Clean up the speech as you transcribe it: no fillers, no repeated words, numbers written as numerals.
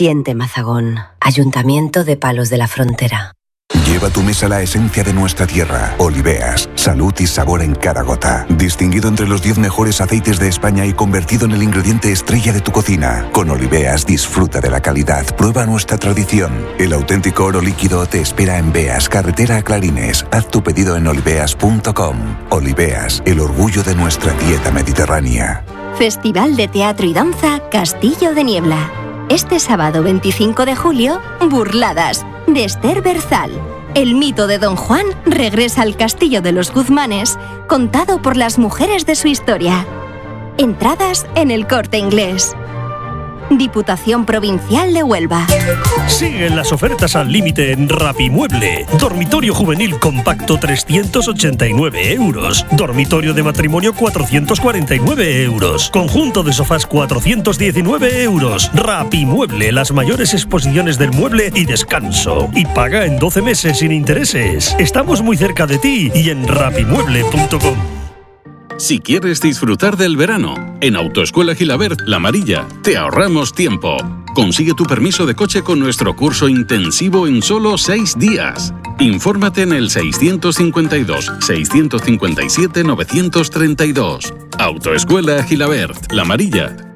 Siente Mazagón. Ayuntamiento de Palos de la Frontera. Lleva a tu mesa la esencia de nuestra tierra. Oliveas, salud y sabor en cada gota. Distinguido entre los 10 mejores aceites de España y convertido en el ingrediente estrella de tu cocina. Con Oliveas disfruta de la calidad, prueba nuestra tradición. El auténtico oro líquido te espera en Beas, carretera a Clarines. Haz tu pedido en oliveas.com. Oliveas, el orgullo de nuestra dieta mediterránea. Festival de Teatro y Danza Castillo de Niebla. Este sábado 25 de julio, Burladas, de Esther Berzal. El mito de Don Juan regresa al Castillo de los Guzmanes, contado por las mujeres de su historia. Entradas en El Corte Inglés. Diputación Provincial de Huelva. Siguen las ofertas al límite en Rapimueble. Dormitorio juvenil compacto 389 euros. Dormitorio de matrimonio 449 euros. Conjunto de sofás 419 euros. Rapimueble, las mayores exposiciones del mueble y descanso. Y paga en 12 meses sin intereses. Estamos muy cerca de ti y en rapimueble.com. Si quieres disfrutar del verano, en Autoescuela Gilabert La Amarilla te ahorramos tiempo. Consigue tu permiso de coche con nuestro curso intensivo en solo 6 días. Infórmate en el 652-657-932. Autoescuela Gilabert La Amarilla.